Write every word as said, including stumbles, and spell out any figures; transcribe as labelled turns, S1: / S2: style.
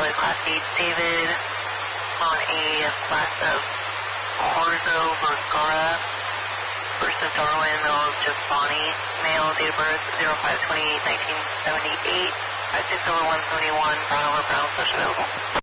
S1: valid Class D. David on a class of Corzo Vergara versus Darwin, male just Bonnie, male, date of birth zero five twenty-eight nineteen seventy-eight, five six over one seventy-one, brown over brown, social available.